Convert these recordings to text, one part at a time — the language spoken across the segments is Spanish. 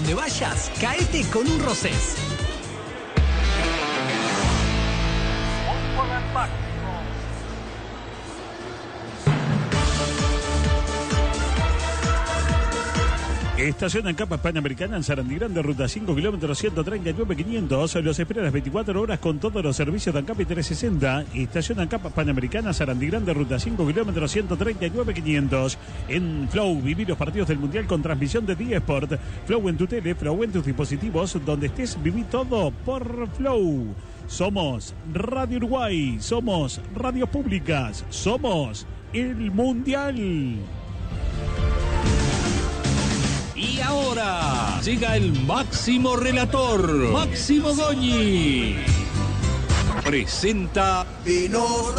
donde vayas, caete con un Rosés. Estación en Capa Panamericana en Sarandí Grande, ruta 5, kilómetros 139.500. Los espera las 24 horas con todos los servicios de ANCAP y 360. Estación en Capa Panamericana, Sarandí Grande, ruta 5, kilómetros 139.500. En Flow, vivir los partidos del Mundial con transmisión de D-Sport. Flow en tu tele, Flow en tus dispositivos. Donde estés, viví todo por Flow. Somos Radio Uruguay, somos radios públicas, somos el Mundial. Y ahora llega el máximo relator, Máximo Goñi. Presenta Vinos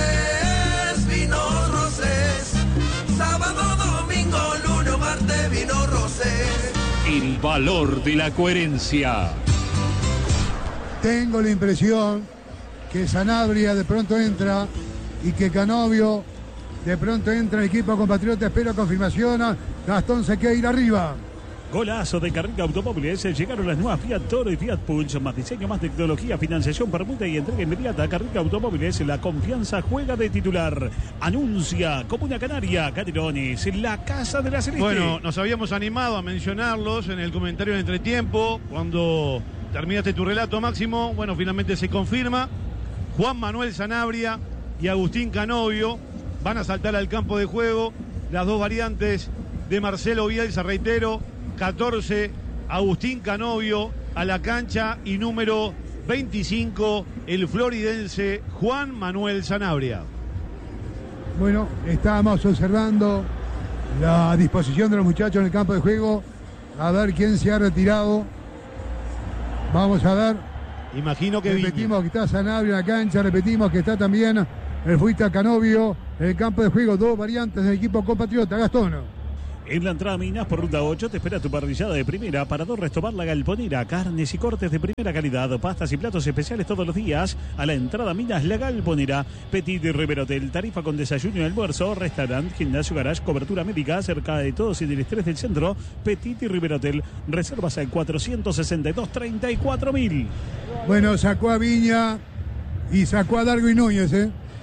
Rosés. Sábado, domingo, lunes, martes, Vinos Rosés. el valor de la coherencia. Tengo la impresión que Sanabria de pronto entra y que Canovio de pronto entra el equipo compatriota. Espero confirmación. Gastón se quiere ir arriba. Golazo de Carrica Automóviles. Llegaron las nuevas Fiat Toro y Fiat Punch. Más diseño, más tecnología, financiación, permuta y entrega inmediata. Carrica Automóviles, la confianza juega de titular. Anuncia Comuna Canaria, Canelones, la Casa de la Celeste. Bueno, nos habíamos animado a mencionarlos en el comentario de entretiempo. Cuando terminaste tu relato, Máximo, bueno, finalmente se confirma. Juan Manuel Sanabria y Agustín Canovio van a saltar al campo de juego. Las dos variantes de Marcelo Bielsa, reitero, 14, Agustín Canovio a la cancha, y número 25, el floridense Juan Manuel Sanabria. Bueno, estábamos observando la disposición de los muchachos en el campo de juego. A ver quién se ha retirado. Vamos a ver. Imagino que repetimos que está Sanabria en la cancha, repetimos que está también el fuista Canovio en el campo de juego. Dos variantes del equipo compatriota. Gastón. En la entrada Minas por ruta 8 te espera tu parrillada de primera. Parador Restobar La Galponera. Carnes y cortes de primera calidad. Pastas y platos especiales todos los días. A la entrada Minas La Galponera. Petit River Hotel. Tarifa con desayuno y almuerzo. Restaurante, gimnasio, garage, cobertura médica. Cerca de todos y del estrés del centro. Petit River Hotel. Reservas al 462-34.000. Bueno, sacó a Viña y sacó a Darwin Núñez,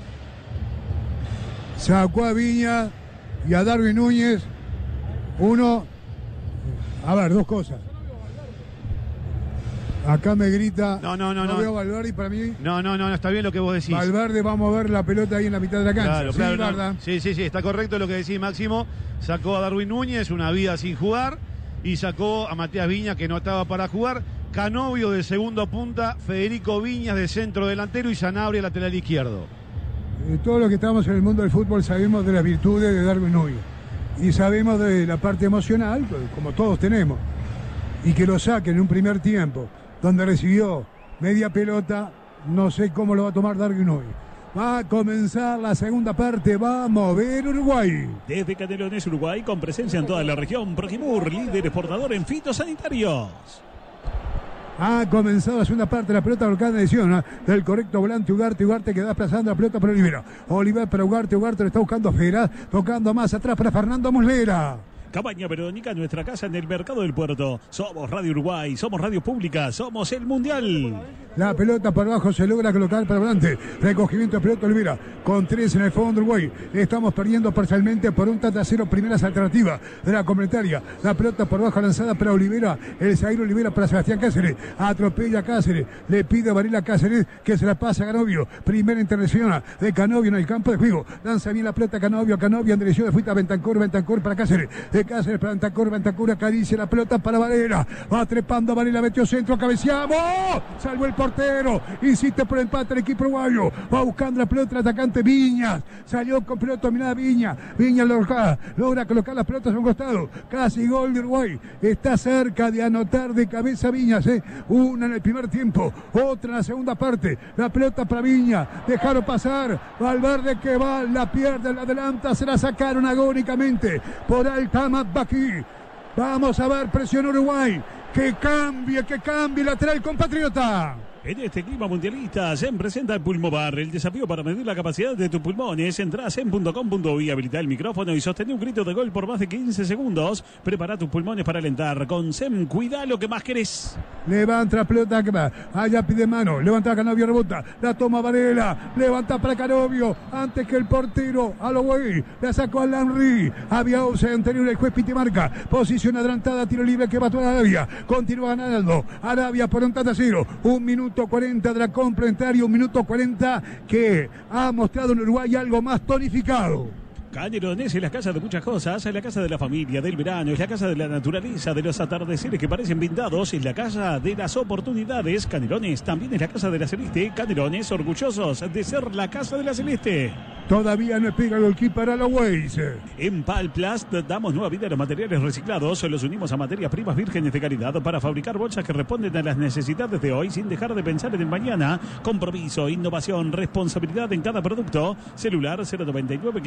Sacó a Viña y a Darwin Núñez. Uno, a ver, dos cosas. Acá me grita. No veo Valverde y para mí. No, está bien lo que vos decís. Valverde va a mover la pelota ahí en la mitad de la cancha. Claro. Sí, está correcto lo que decís, Máximo. Sacó a Darwin Núñez, una vida sin jugar, y sacó a Matías Viña, que no estaba para jugar. Canovio de segundo punta, Federico Viñas de centro delantero y Sanabria lateral izquierdo. Todos los que estamos en el mundo del fútbol sabemos de las virtudes de Darwin Núñez. Y sabemos de la parte emocional, como todos tenemos. Y que lo saquen en un primer tiempo, donde recibió media pelota, no sé cómo lo va a tomar Darwin Núñez. Va a comenzar la segunda parte, va a mover Uruguay. Desde Canelones, Uruguay, con presencia en toda la región. Proquimur, líder exportador en fitosanitarios. Ha comenzado la segunda parte, la pelota volcada en edición del correcto volante Ugarte que da desplazando la pelota para Oliver para Ugarte lo está buscando a Fera, tocando más atrás para Fernando Muslera. Cabaña Verónica, nuestra casa en el Mercado del Puerto. Somos Radio Uruguay, somos Radio Pública, somos el Mundial. La pelota para abajo se logra colocar para adelante. Recogimiento de pelota Olivera. Con 3 en el fondo Uruguay. Estamos perdiendo parcialmente por un 3-0. Primeras alternativas de la complementaria. La pelota por abajo lanzada para Olivera. El zaguero Olivera para Sebastián Cáceres. Atropella a Cáceres. Le pide a Varela Cáceres que se la pase a Canovio. Primera intervención de Canovio en el campo de juego. Lanza bien la pelota Canovio en dirección de fuita Bentancur para Cáceres. De Cáceres para Bentancur acaricia la pelota para Varela. Va trepando Varela, metió centro, cabeceamos. Salvó el portero. Insiste por el empate el equipo uruguayo. Va buscando la pelota el atacante Viñas. Salió con pelota dominada Viñas. Viñas logra colocar las pelotas a un costado. Casi gol de Uruguay. Está cerca de anotar de cabeza Viñas. Una en el primer tiempo, otra en la segunda parte. La pelota para Viñas. Dejaron pasar. Valverde que va, la pierde, la adelanta. Se la sacaron agónicamente por Altama Baki. Vamos a ver, presión Uruguay. Que cambie, lateral compatriota. En este clima mundialista se presenta el Pulmobar, el desafío para medir la capacidad de tus pulmones. Entrá a sem.com.uy, habilita el micrófono y sostén un grito de gol por más de 15 segundos. Prepara tus pulmones para alentar. Con Sem, cuida lo que más querés. Levanta la pelota que va. Allá pide mano. Levanta Canovio, rebota. La toma Varela. Levanta para Canovio. Antes que el portero. A lo güey. La sacó a Lanry. Había 11 anterior. El juez Pitimarca. Posición adelantada. Tiro libre que va a toda Arabia. Continúa ganando. Arabia por un tata cero. 1 minuto 40 de la complementaria. 1 minuto 40 que ha mostrado en Uruguay algo más tonificado. Canelones es la casa de muchas cosas, es la casa de la familia, del verano, es la casa de la naturaleza, de los atardeceres que parecen pintados, es la casa de las oportunidades. Canelones también es la casa de la Celeste. Canelones, orgullosos de ser la casa de la Celeste. Todavía no pega el goalkeeper a los Ways. En Palplast damos nueva vida a los materiales reciclados. Los unimos a materias primas vírgenes de calidad para fabricar bolsas que responden a las necesidades de hoy sin dejar de pensar en el mañana. Compromiso, innovación, responsabilidad en cada producto. Celular 099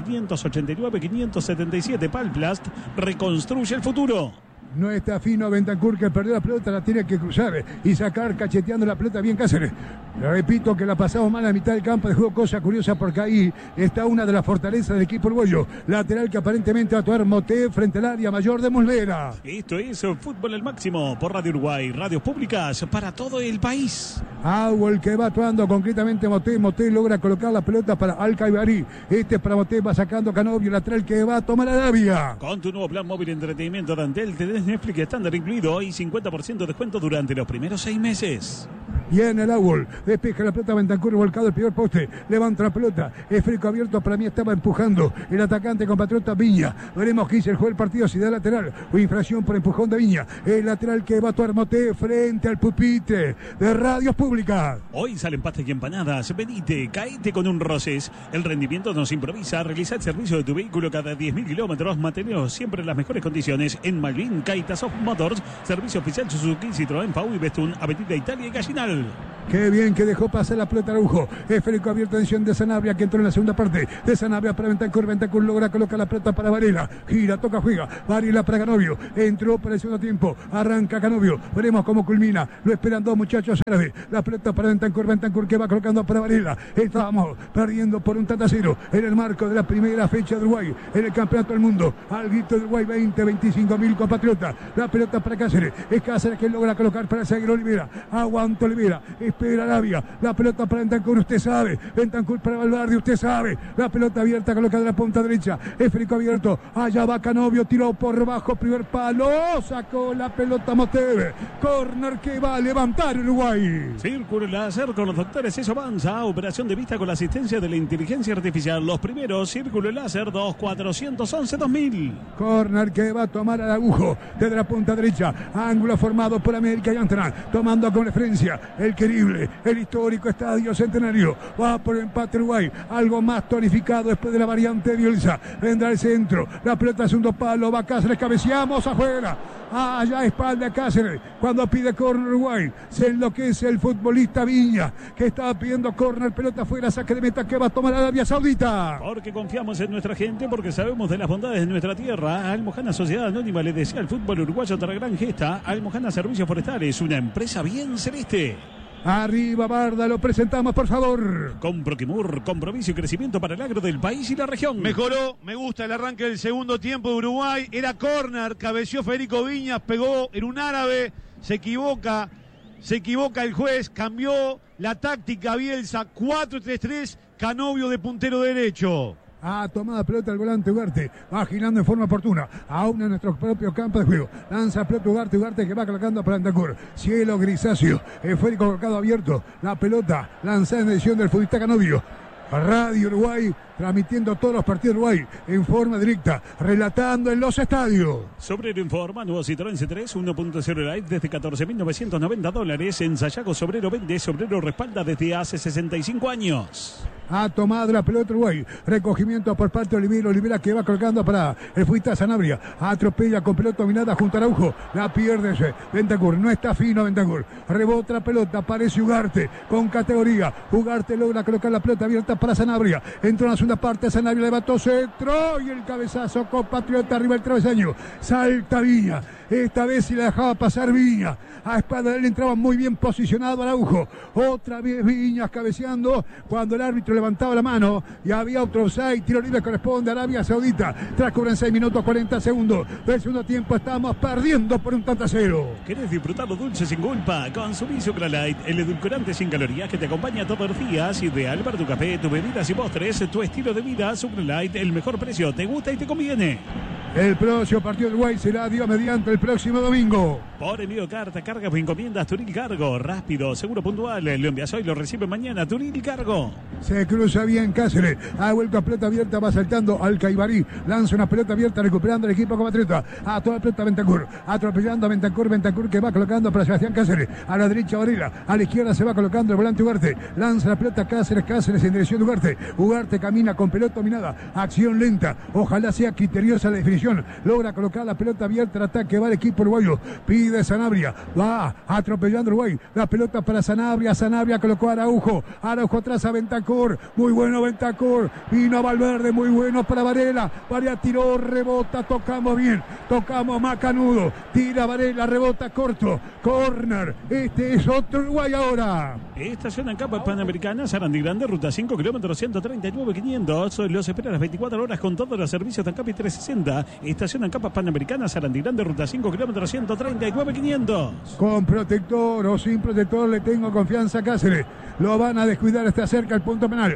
589 577. Palplast reconstruye el futuro. No está fino Bentancur, que perdió la pelota, la tiene que cruzar y sacar cacheteando la pelota bien Cáceres. Repito que la pasamos mal a mitad del campo de juego, cosa curiosa porque ahí está una de las fortalezas del equipo uruguayo. Lateral que aparentemente va a actuar Moté frente al área mayor de Muslera. Esto es Fútbol al Máximo por Radio Uruguay, radios públicas para todo el país. El que va actuando concretamente Moté logra colocar la pelota para Alcaibarí. Para Moté, va sacando Canovio, lateral que va a tomar Arabia. Con tu nuevo plan móvil de entretenimiento de Antel, tenés Netflix estándar incluido y 50% de descuento durante los primeros 6 meses. Y en el Aul, despeja la pelota Bentancur, volcado el primer poste, levanta la pelota, esférico abierto, para mí estaba empujando el atacante compatriota Viña. Veremos qué dice el juez del partido, si da lateral o infracción por empujón de Viña. El lateral que va a actuar Moté frente al pupitre de Radios Públicas. Hoy salen pastas y empanadas, venite, caete con un Roses. El rendimiento nos improvisa, realiza el servicio de tu vehículo cada 10.000 kilómetros, mantenerlos siempre en las mejores condiciones. En Malvin, Caitasoft Motors, servicio oficial Suzuki, Citroën, Pau y Bestún, Avenida Italia y Gallinal. Qué bien que dejó pasar la pelota Araujo. Esférico abierto, atención de Sanabria, que entró en la segunda parte. De Sanabria para Bentancur. Bentancur logra colocar la pelota para Varela. Gira, toca, juega. Varela para Canovio. Entró para el segundo tiempo. Arranca Canovio. Veremos cómo culmina. Lo esperan dos muchachos árabes. La pelota para Bentancur. Bentancur que va colocando para Varela. Estábamos perdiendo por un tata cero en el marco de la primera fecha de Uruguay en el Campeonato del Mundo. Al grito de Uruguay, 25.000 compatriotas. La pelota para Cáceres. Es Cáceres que logra colocar para el zaguero Olivera. Aguanta Olivera. Espera Arabia. La pelota para Bentancur, usted sabe. Bentancur para Valverde, usted sabe. La pelota abierta colocada en la punta derecha. Esférico abierto. Allá va Canovio. Tiró por bajo. Primer palo. Sacó la pelota Moteve. Corner que va a levantar Uruguay. Círculo Láser con los doctores Eso Avanza. Operación de vista con la asistencia de la inteligencia artificial. Los primeros, Círculo Láser 2411-2000. Corner que va a tomar Araujo desde la punta derecha. Ángulo formado por América y Antran. Tomando con referencia el querible, el histórico Estadio Centenario. Va por el empate Uruguay. Algo más tonificado después de la variante de Bielsa. Vendrá el centro. La pelota es un palo. Va Cáceres. Cabeceamos afuera. Allá espalda Cáceres. Cuando pide córner Uruguay, se enloquece el futbolista Viña, que estaba pidiendo córner. Pelota afuera. Saque de meta que va a tomar Arabia Saudita. Porque confiamos en nuestra gente, porque sabemos de las bondades de nuestra tierra. Almojana Sociedad Anónima le desea al fútbol uruguayo otra gran gesta. Almojana Servicios Forestales, una empresa bien celeste. Arriba Barda, lo presentamos por favor. Con Proquimur, compromiso y crecimiento para el agro del país y la región. Mejoró, me gusta el arranque del segundo tiempo de Uruguay. Era córner, cabeció Federico Viñas, pegó en un árabe, se equivoca el juez, cambió la táctica Bielsa, 4-3-3, Canovio de puntero derecho. Tomada pelota el volante Ugarte, va girando en forma oportuna, aún en nuestro propio campo de juego. Lanza pelota Ugarte que va colocando para Bentancur. Cielo grisáceo, esférico colocado abierto. La pelota lanzada en dirección del futbolista Canovio. Radio Uruguay, transmitiendo todos los partidos de Uruguay en forma directa, relatando en los estadios. Sobrero informa, nuevo Citroën C3 1.0 Light desde $14.990. En Sayago Sobrero vende, Sobrero respalda desde hace 65 años. Ha tomado la pelota Uruguay. Recogimiento por parte de Olivera. Olivera que va colocando para el futbolista Sanabria. Atropella con pelota dominada junto a Araujo. La pierde Bentancur. No está fino Bentancur. Rebota la pelota. Aparece Ugarte con categoría. Ugarte logra colocar la pelota abierta para Sanabria. Entró en la segunda parte. Sanabria levantó centro. Y el cabezazo compatriota arriba del travesaño. Salta Viña. Esta vez si la dejaba pasar Viña. A espalda de él entraba muy bien posicionado Araujo. Otra vez Viñas cabeceando cuando el árbitro levantaba la mano y había otro offside. Tiro libre corresponde a Arabia Saudita. Transcurren 6 minutos 40 segundos del segundo tiempo. Estamos perdiendo por un tanto a cero. ¿Querés disfrutar lo dulce sin culpa? Consumí Sucralite, el edulcorante sin calorías que te acompaña todos los días. Ideal para tu café, tus bebidas y postres, tu estilo de vida. Sucralite, el mejor precio. Te gusta y te conviene. El próximo partido de Uruguay será, Dios mediante, el próximo domingo. Por envío carta, cargas o encomiendas, Turil Cargo. Rápido, seguro, puntual. Lo envías hoy, lo recibe mañana. Turil Cargo. Se cruza bien Cáceres. Ha vuelto a pelota abierta, va saltando al Caibarí. Lanza una pelota abierta, recuperando el equipo compatriota. A toda la pelota Bentancur. Atropellando a Bentancur. Bentancur que va colocando para Sebastián Cáceres. A la derecha Varela. A la izquierda se va colocando el volante Ugarte. Lanza la pelota Cáceres. Cáceres en dirección de Ugarte. Ugarte camina con pelota dominada. Acción lenta. Ojalá sea criteriosa la definición. Logra colocar la pelota abierta. El ataque va el equipo uruguayo. Pide Sanabria. Va atropellando Uruguay. La pelota para Sanabria. Sanabria colocó a Araujo. Araujo atrás a Bentancur. Muy bueno Bentancur. Vino a Valverde. Muy bueno para Varela. Varela tiró, rebota. Tocamos bien. Tocamos macanudo. Tira Varela, rebota corto. Corner. Este es otro Uruguay ahora. Estación en Capa Panamericana, Sarandí Grande, ruta 5, kilómetros 139.500. Los espera las 24 horas con todos los servicios de Ancapi 360. Estación en Capa Panamericana, Sarandí Grande, ruta 5, kilómetros 139.500. Con protector o sin protector le tengo confianza a Cáceres. Lo van a descuidar, está cerca el punto penal.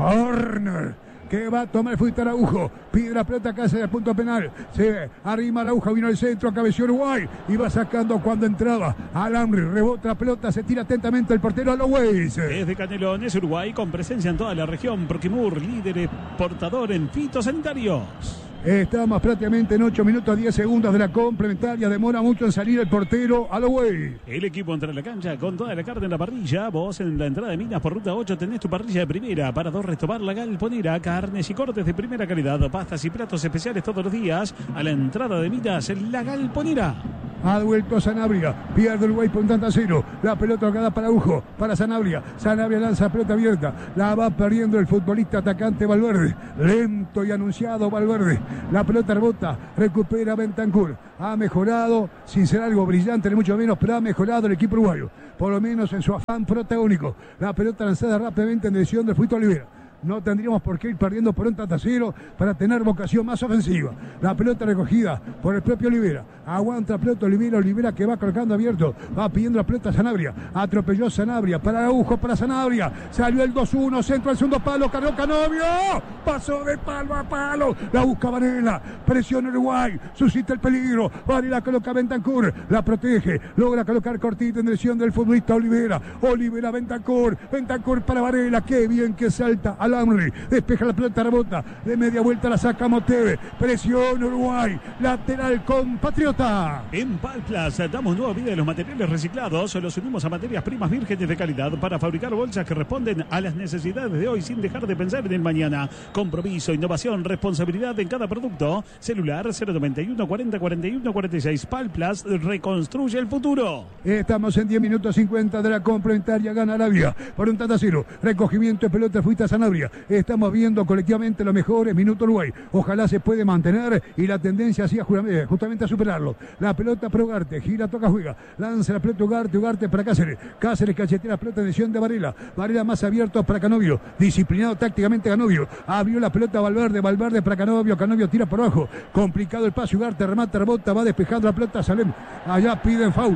Corner. Que va a tomar el fuiste Araujo. Pide la pelota Cáceres al punto penal. Se arrima Araujo, vino al centro, cabeció Uruguay. Y va sacando cuando entraba. Alamri, rebota la pelota, se tira atentamente el portero Alohueis. Desde Canelones, Uruguay, con presencia en toda la región. Proquimur, líder exportador en fitosanitarios. Estamos prácticamente en 8 minutos 10 segundos de la complementaria. Demora mucho en salir el portero Alohueis. El equipo entra en la cancha con toda la carne en la parrilla. Vos en la entrada de Minas por ruta 8 tenés tu parrilla de primera. Para dos retomar la Galponera. Carnes y cortes de primera calidad. Pastas y platos especiales todos los días. A la entrada de Minas, la Galponera. Ha vuelto Sanabria, pierde Uruguay por un tanto a cero. La pelota tocada para Araujo, para Sanabria. Sanabria lanza la pelota abierta. La va perdiendo el futbolista atacante Valverde. Lento y anunciado Valverde. La pelota rebota, recupera Bentancur. Ha mejorado, sin ser algo brillante ni mucho menos, pero ha mejorado el equipo uruguayo. Por lo menos en su afán protagónico. La pelota lanzada rápidamente en dirección del Fuito Olivera. No tendríamos por qué ir perdiendo por un tanto a cero para tener vocación más ofensiva. La pelota recogida por el propio Olivera. Aguanta la pelota Olivera que va colocando abierto. Va pidiendo la pelota a Sanabria. Atropelló Sanabria para Araujo, para Sanabria. Salió el 2-1, centro al segundo palo. Cargó Canovio. Pasó de palo a palo. La busca Varela. Presiona Uruguay. Suscita el peligro. Varela coloca a Bentancur. La protege. Logra colocar cortita en dirección del futbolista Olivera. Olivera Bentancur. Bentancur para Varela. Qué bien que salta Alamri. Despeja la pelota, rebota. De media vuelta la saca Moteve. Presiona Uruguay. Lateral compatriota. En Palplas damos nueva vida a los materiales reciclados. Los unimos a materias primas vírgenes de calidad para fabricar bolsas que responden a las necesidades de hoy sin dejar de pensar en el mañana. Compromiso, innovación, responsabilidad en cada producto. Celular 091 40 41 46. Palplas reconstruye el futuro. Estamos en 10 minutos 50 de la complementaria. Gana Arabia por un tanto a cero. Recogimiento de pelota fuiste a Sanabria. Estamos viendo colectivamente los mejores minutos Uruguay. Ojalá se puede mantener y la tendencia hacia justamente a superarlo. La pelota para Ugarte, gira, toca, juega. Lanza la pelota Ugarte para Cáceres. Cáceres cachetea la pelota en dirección de Varela. Varela más abierto para Canovio. Disciplinado tácticamente Canovio. Abrió la pelota Valverde para Canovio. Canovio tira por abajo. Complicado el pase Ugarte, remata, rebota, va despejando la pelota Salem. Allá piden foul.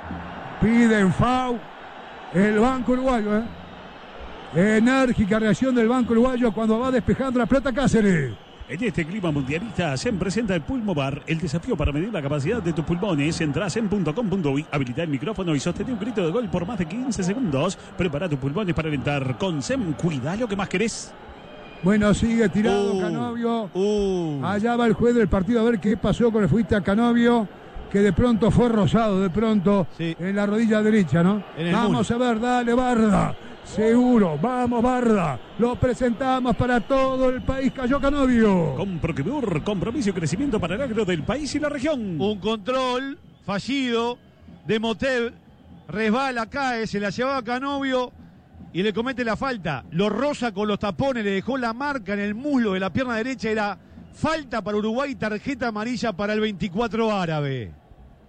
El banco uruguayo, Enérgica reacción del banco uruguayo cuando va despejando la pelota Cáceres. En este clima mundialista se presenta el Pulmobar, el desafío para medir la capacidad de tus pulmones. Entrás en .com.uy, habilita el micrófono y sostén un grito de gol por más de 15 segundos. Prepara tus pulmones para alentar. Con SEM, cuida lo que más querés. Bueno, sigue tirado Canovio. Allá va el juez del partido a ver qué pasó con el fuiste a Canovio, que de pronto fue rosado, en la rodilla derecha, ¿no? Vamos a ver, dale Barda. Seguro, vamos Barda, lo presentamos para todo el país, cayó Canovio. Con Proquimur, compromiso y crecimiento para el agro del país y la región. Un control fallido de Motev, resbala, cae, se la llevaba Canovio y le comete la falta. Lo roza con los tapones, le dejó la marca en el muslo de la pierna derecha, era falta para Uruguay, tarjeta amarilla para el 24 árabe.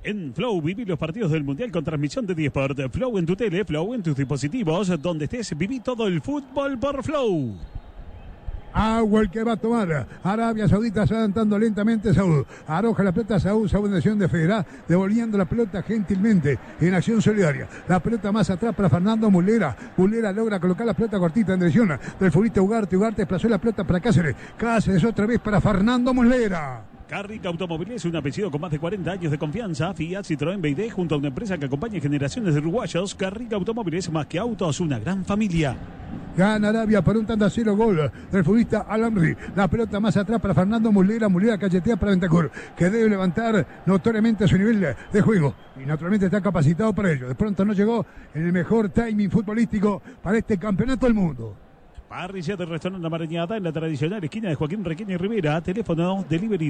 En Flow, viví los partidos del Mundial con transmisión de Diesport. Flow en tu tele, Flow en tus dispositivos. Donde estés, viví todo el fútbol por Flow. Agua el que va a tomar. Arabia Saudita se adelantando lentamente. Saúl arroja la pelota. Saúl en acción de Federá, devolviendo la pelota gentilmente en acción solidaria. La pelota más atrás para Fernando Muslera. Muslera logra colocar la pelota cortita en dirección del futbolista Ugarte. Ugarte desplazó la pelota para Cáceres. Cáceres otra vez para Fernando Muslera. Carrick Automóviles, un apellido con más de 40 años de confianza. Fiat, Citroën, BYD, junto a una empresa que acompaña generaciones de uruguayos. Carrick Automóviles, más que autos, una gran familia. Gana Arabia por un tanto a 0 gol del futbolista Al-Amri. La pelota más atrás para Fernando Muslera. Muslera cachetea para Bentancur, que debe levantar notoriamente su nivel de juego. Y naturalmente está capacitado para ello. De pronto no llegó en el mejor timing futbolístico para este campeonato del mundo. Parrilla del restaurante La Marañada en la tradicional esquina de Joaquín Requena y Rivera. Teléfono delivery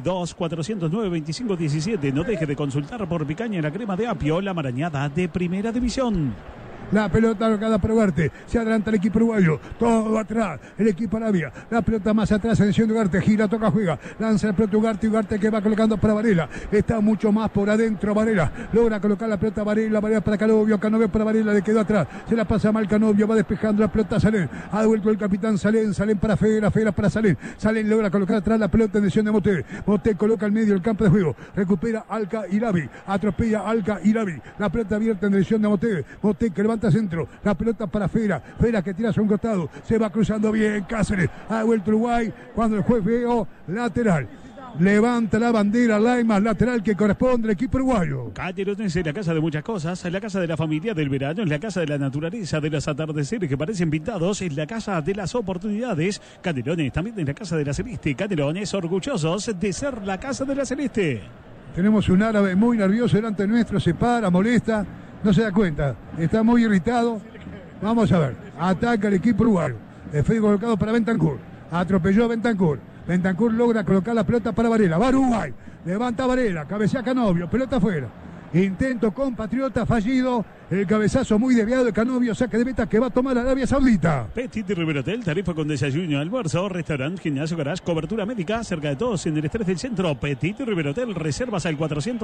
2-409-2517. No deje de consultar por picaña en la crema de apio. La Marañada de Primera División. La pelota alocada para Ugarte. Se adelanta el equipo uruguayo. Todo atrás. El equipo Arabia. La pelota más atrás. Atención de Ugarte. Gira, toca, juega. Lanza el pelota Ugarte. Ugarte que va colocando para Varela. Está mucho más por adentro Varela. Logra colocar la pelota Varela. Varela para Canovio. Canovio para Varela. Le quedó atrás. Se la pasa mal Canovio. Va despejando la pelota Salén. Ha devuelto el capitán Salén. Salén para Fera. Fera para Salén. Salén logra colocar atrás la pelota en dirección de Moté. Moté coloca al medio del campo de juego. Recupera Alca Irabi. Atropella Alca Irabi. La pelota abierta en dirección de Moté. Moté que levanta centro, la pelota para Fera, Fera que tira a un costado, se va cruzando bien Cáceres, ha vuelto Uruguay cuando el juez veo lateral. Levanta la bandera Laimas, lateral que corresponde al equipo uruguayo. Canelones es la casa de muchas cosas, es la casa de la familia del verano, es la casa de la naturaleza, de los atardeceres que parecen pintados, es la casa de las oportunidades. Canelones también es la casa de la Celeste. Canelones orgullosos de ser la casa de la Celeste. Tenemos un árabe muy nervioso delante nuestro, se para, molesta, no se da cuenta, está muy irritado. Vamos a ver, ataca el equipo uruguayo. El fue colocado para Bentancur, atropelló a Bentancur. Bentancur logra colocar la pelota para Varela. Va Uruguay. Levanta Varela. Cabecea Canovio. Pelota afuera. Intento compatriota fallido. El cabezazo muy desviado de Canovio. Saque de meta que va a tomar Arabia Saudita. Petit River Hotel. Tarifa con desayuno, almuerzo, restaurante, gimnasio, garage, cobertura médica. Cerca de todos en el estrés del centro. Petit River Hotel. Reservas al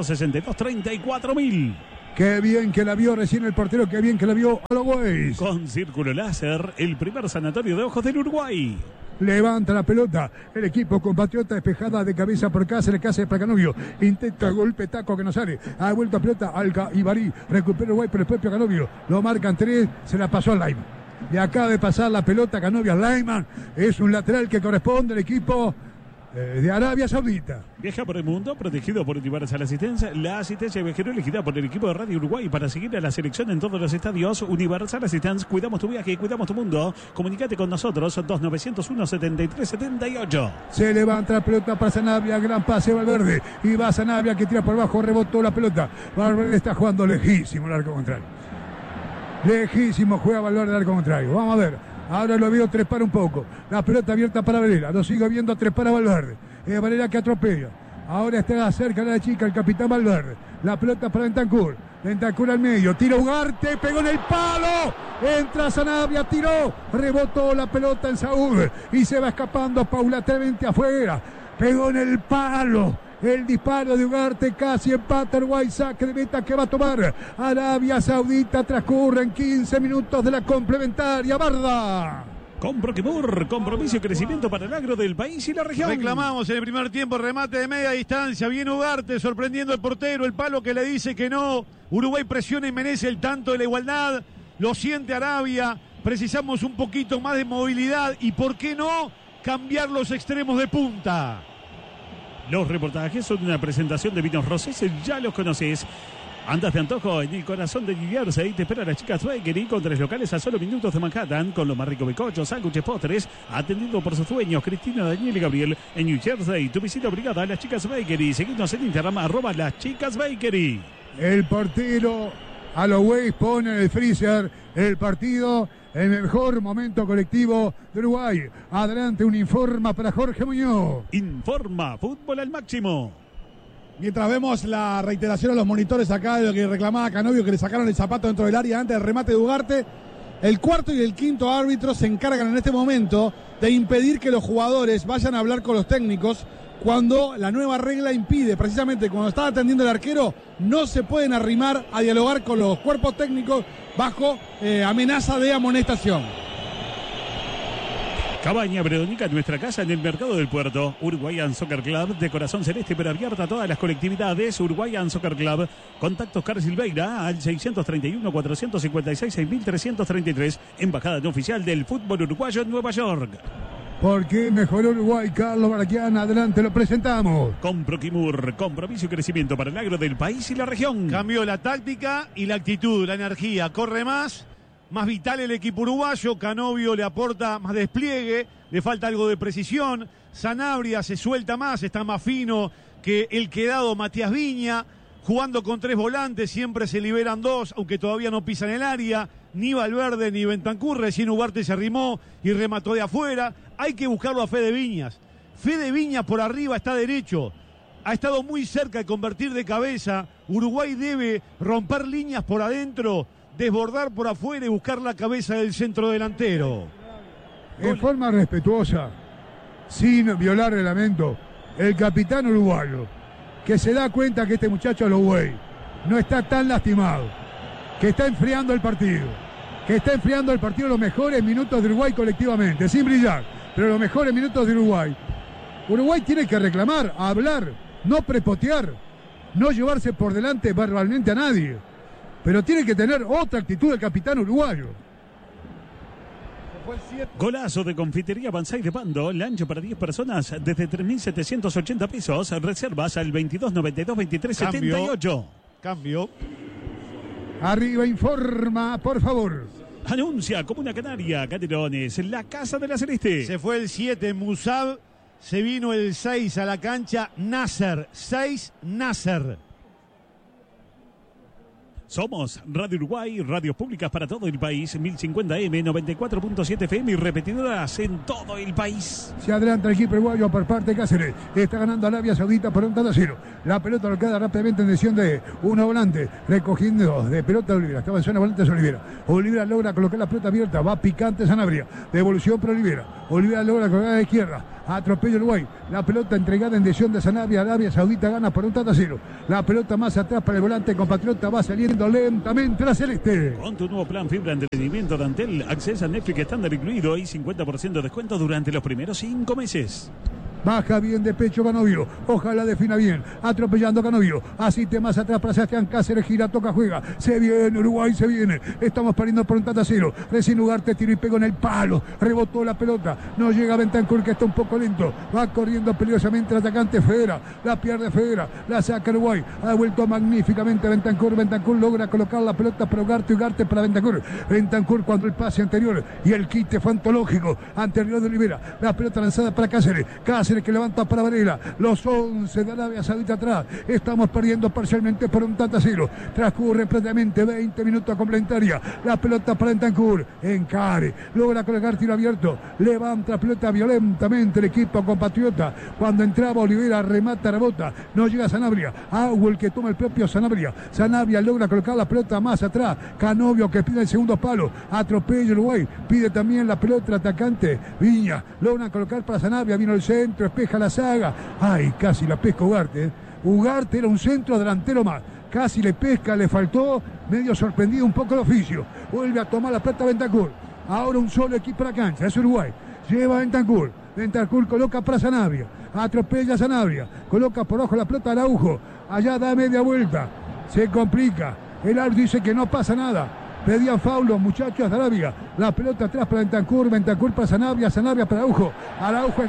462-34.000. Qué bien que la vio recién el portero. Qué bien que la vio Alogués. Con Círculo Láser. El primer sanatorio de ojos del Uruguay. Levanta la pelota el equipo compatriota, despejada de cabeza por Cáceres, Cáceres para Canovio, intenta el golpe taco que no sale, ha vuelto a pelota Alca Ibarí, recupera Uruguay por el propio Canovio, lo marcan 3, se la pasó a Laiman, le acaba de pasar la pelota Canovio a Laiman, es un lateral que corresponde al equipo de Arabia Saudita. Viaja por el mundo, protegido por Universal Asistencia. La asistencia de viajero elegida por el equipo de Radio Uruguay para seguir a la selección en todos los estadios. Universal Asistencia, cuidamos tu viaje y cuidamos tu mundo. Comunicate con nosotros, 2901-7378. Se levanta la pelota para Sanabria, gran pase Valverde. Y va Sanabria que tira por abajo, rebotó la pelota. Valverde está jugando lejísimo el arco contrario. Lejísimo juega Valverde el arco contrario. Vamos a ver. Ahora lo veo trepar un poco. La pelota abierta para Varela. Lo sigo viendo trepar a Valverde. Varela que atropella. Ahora está cerca de la chica el capitán Valverde. La pelota para Bentancur. Bentancur al medio. Tira Ugarte. Pegó en el palo. Entra Sanabria. Tiró. Rebotó la pelota en Saúl. Y se va escapando paulatinamente afuera. Pegó en el palo. El disparo de Ugarte casi empata Uruguay, saque de meta que va a tomar Arabia Saudita. Transcurren 15 minutos de la complementaria. Barda. Con Proquimur, compromiso y crecimiento para el agro del país y la región. Reclamamos en el primer tiempo remate de media distancia. Viene Ugarte sorprendiendo al portero. El palo que le dice que no. Uruguay presiona y merece el tanto de la igualdad. Lo siente Arabia. Precisamos un poquito más de movilidad y, ¿por qué no, cambiar los extremos de punta? Los reportajes son una presentación de Vinos Rosés, ya los conoces. Andas de antojo en el corazón de New Jersey. Te espera las chicas Bakery con 3 locales a solo minutos de Manhattan. Con lo más rico bizcochos, sándwiches, postres. Atendido por sus dueños, Cristina, Daniel y Gabriel. En New Jersey, tu visita obligada a las chicas Bakery. Seguinos en Instagram, @las chicas Bakery. El portero Alogués pone en el freezer el partido. El mejor momento colectivo de Uruguay. Adelante un informa para Jorge Muñoz. Informa, fútbol al máximo. Mientras vemos la reiteración a los monitores acá de lo que reclamaba Canovio, que le sacaron el zapato dentro del área antes del remate de Ugarte. El cuarto y el quinto árbitro se encargan en este momento de impedir que los jugadores vayan a hablar con los técnicos cuando la nueva regla impide, precisamente cuando está atendiendo el arquero, no se pueden arrimar a dialogar con los cuerpos técnicos bajo amenaza de amonestación. Cabaña Bredónica, nuestra casa en el Mercado del Puerto. Uruguayan Soccer Club, de corazón celeste pero abierta a todas las colectividades. Uruguayan Soccer Club. Contactos Carlos Silveira al 631-456-6333. Embajada no oficial del fútbol uruguayo en Nueva York. Porque mejoró Uruguay, Carlos Baraquian, adelante, lo presentamos. Con Proquimur, compromiso y crecimiento para el agro del país y la región. Cambió la táctica y la actitud, la energía. Corre más vital el equipo uruguayo. Canovio le aporta más despliegue, le falta algo de precisión. Sanabria se suelta más, está más fino que el quedado Matías Viña. Jugando con 3 volantes, siempre se liberan 2, aunque todavía no pisan el área. Ni Valverde ni Bentancur, recién Ugarte se arrimó y remató de afuera. Hay que buscarlo a Fede Viñas. Fede Viñas por arriba está derecho. Ha estado muy cerca de convertir de cabeza. Uruguay debe romper líneas por adentro, desbordar por afuera y buscar la cabeza del centro delantero. En forma respetuosa, sin violar reglamento, el capitán uruguayo, que se da cuenta que este muchacho Lowey no está tan lastimado, que está enfriando el partido, los mejores minutos de Uruguay colectivamente, sin brillar, pero los mejores minutos de Uruguay. Uruguay tiene que reclamar, hablar, no prepotear, no llevarse por delante verbalmente a nadie, pero tiene que tener otra actitud el capitán uruguayo. Golazo de Confitería Banzai de Pando, lancho para 10 personas desde 3.780 pesos. Reservas al 2292-2378. Cambio. Arriba informa, por favor. Anuncia Comuna Canaria, Canelones, la Casa de la Celeste. Se fue el 7, Musab. Se vino el 6 a la cancha, Nasser. 6, Nasser. Somos Radio Uruguay, radios públicas para todo el país, 1050M, 94.7 FM y repetidoras en todo el país. Se adelanta el equipo uruguayo por parte de Cáceres. Está ganando Arabia Saudita por un 0. La pelota lo queda rápidamente en decisión de uno volante, recogiendo de pelota de Olivera. Estaba en zona volante de Olivera. Olivera logra colocar la pelota abierta, va picante Sanabria. Devolución para Olivera. Olivera logra colocar a la izquierda. Atropella Uruguay, la pelota entregada en decisión de Sanabria. Arabia Saudita gana por un 0. La pelota más atrás para el volante compatriota, va saliendo lentamente la celeste. Con tu nuevo plan fibra entretenimiento de Antel, acceso a Netflix estándar incluido y 50% de descuento durante los primeros 5 meses. Baja bien de pecho Canovio, ojalá defina bien, atropellando Canovio, asiste más atrás para Sebastián Cáceres, gira, toca, juega, se viene Uruguay, se viene, estamos perdiendo por un 0, recién Ugarte tiró y pegó en el palo, rebotó la pelota, no llega Bentancur que está un poco lento, va corriendo peligrosamente el atacante Federa, la pierde Federa, la saca Uruguay, ha vuelto magníficamente Bentancur logra colocar la pelota para Ugarte para Bentancur cuando el pase anterior y el quite fue antológico, anterior de Olivera, la pelota lanzada para Cáceres que levanta para Varela, los 11 de Arabia Saudita atrás, estamos perdiendo parcialmente por un 0, transcurre prácticamente 20 minutos complementaria, la pelota para Bentancur, encare, logra colocar tiro abierto, levanta la pelota violentamente el equipo compatriota, cuando entraba Olivera, remata, rebota, no llega Sanabria, el que toma el propio Sanabria logra colocar la pelota más atrás, Canovio que pide el segundo palo, atropella Uruguay, pide también la pelota el atacante Viña, logra colocar para Sanabria, vino el centro, espeja la saga, casi la pesca Ugarte, Ugarte era un centro delantero más, casi le pesca, le faltó, medio sorprendido un poco el oficio, vuelve a tomar la pelota Bentancur, ahora un solo equipo a la cancha, es Uruguay, lleva Bentancur coloca para Sanabria, atropella Sanabria, coloca por ojo la pelota a Araujo, allá da media vuelta, se complica, el árbitro dice que no pasa nada, pedían foul los muchachos de Arabia, la pelota atrás para Bentancur para Sanabria para Araujo es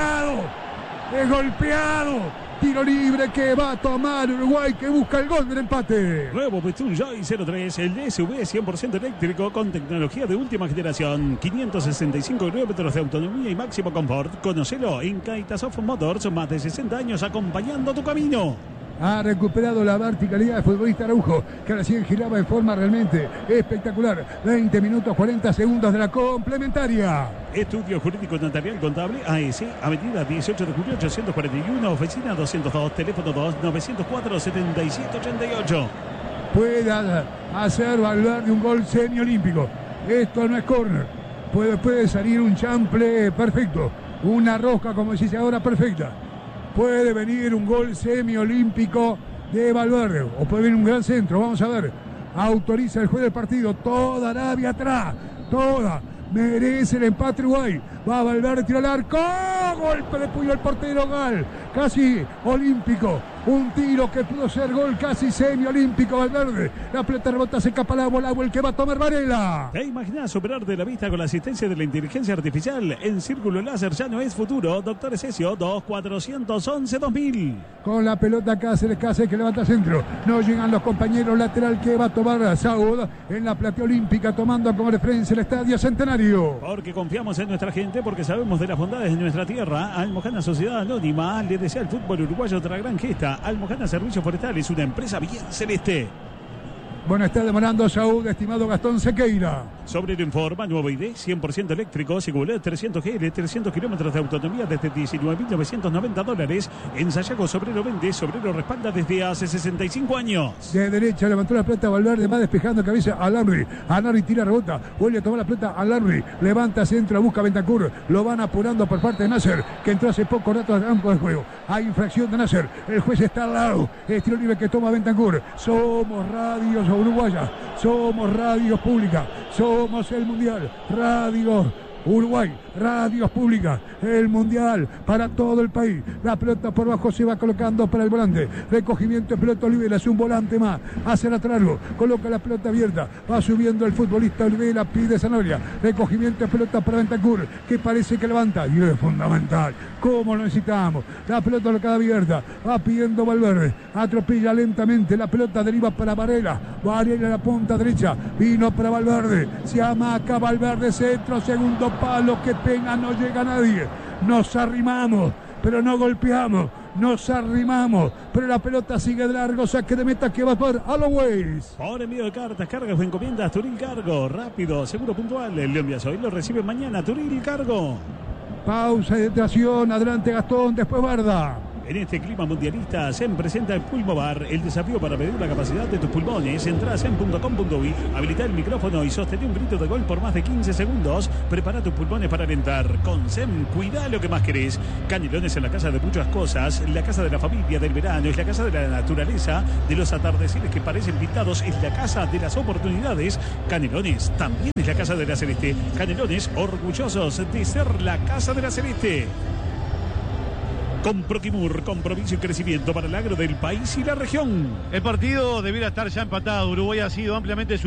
golpeado, tiro libre que va a tomar Uruguay que busca el gol del empate. Nuevo Peugeot Joy 03, el SUV 100% eléctrico con tecnología de última generación, 565 kilómetros de autonomía y máximo confort. Conócelo en Caitasoft Motors, más de 60 años acompañando tu camino. Ha recuperado la verticalidad del futbolista Araujo, que recién giraba en forma realmente espectacular. 20 minutos 40 segundos de la complementaria. Estudio Jurídico Notarial Contable AS, Avenida 18 de Julio 841, oficina 202, teléfono 2-904-7788. Puede hacer Valverde un gol semiolímpico. Esto no es córner. Puede salir un chample perfecto. Una rosca, como se dice ahora, perfecta. Puede venir un gol semiolímpico de Valverde. O puede venir un gran centro. Vamos a ver. Autoriza el juez del partido. Toda Arabia atrás. Toda. Merece el empate Uruguay. Va a Valverde, tira al arco. Golpe de puño al portero Gal. Casi olímpico. Un tiro que pudo ser gol casi semiolímpico. Valverde. La pelota rebota, se escapa la bola. El que va a tomar Varela. ¿Te imaginas superar de la vista con la asistencia de la inteligencia artificial? En Círculo Láser ya no es futuro. Doctor Esesio 2411-2000. Con la pelota Cáceres que levanta centro. No llegan los compañeros. Lateral que va a tomar Saúd en la platea olímpica, tomando como referencia el Estadio Centenario. Porque confiamos en nuestra gente, porque sabemos de las bondades de nuestra tierra. Almojana Sociedad Anónima le desea al fútbol uruguayo otra gran gesta. Almojana Servicios Forestales, una empresa bien celeste. Bueno, está demorando Saúd, estimado Gastón Sequeira. Sobrero informa, nuevo ID, 100% eléctrico, Seguridad 300 GL, 300 kilómetros de autonomía desde $19.990. En Sayago, Sobrero vende, Sobrero respalda desde hace 65 años. De derecha levantó la pelota Valverde, va despejando cabeza a Larry. A Larry tira rebota, vuelve a tomar la pelota a Larry. Levanta centro, busca Bentancur. Lo van apurando por parte de Nasser, que entró hace poco rato al campo de juego. Hay infracción de Nasser, el juez está al lado. Estilo libre que toma Bentancur. Somos radios uruguayas, somos radios públicas, somos el Mundial, Radio Uruguay, radios públicas, el Mundial para todo el país. La pelota por abajo se va colocando para el volante. Recogimiento de pelota Olivera, es un volante más. Hace el largo, coloca la pelota abierta. Va subiendo el futbolista Olivera, pide Zanabria. Recogimiento de pelota para Bentancur, que parece que levanta. Y es fundamental. ¿Cómo lo necesitamos? La pelota colocada abierta. Va pidiendo Valverde. Atropella lentamente. La pelota deriva para Varela. Varela a la punta derecha. Vino para Valverde. Se amaca Valverde, centro, segundo palo. Que pena, no llega nadie. Nos arrimamos, pero no golpeamos. Nos arrimamos, pero la pelota sigue de largo. Saque de meta que va por Always. Por envío de cartas, cargas o encomiendas, Turil Cargo. Rápido, seguro, puntual. El León Viasoy lo recibe mañana. Turil Cargo. Pausa de detención. Adelante Gastón, después Barda. En este clima mundialista se presenta el Pulmobar, el desafío para medir la capacidad de tus pulmones. Entra a sem.com.uy, habilita el micrófono y sostén un grito de gol por más de 15 segundos. Prepara tus pulmones para alentar. Con Sem, cuida lo que más querés. Canelones en la casa de muchas cosas, la casa de la familia, del verano, es la casa de la naturaleza, de los atardeceres que parecen pintados, es la casa de las oportunidades. Canelones también es la casa de la Celeste. Canelones, orgullosos de ser la casa de la Celeste. Con Proquimur, compromiso y crecimiento para el agro del país y la región. El partido debiera estar ya empatado. Uruguay ha sido ampliamente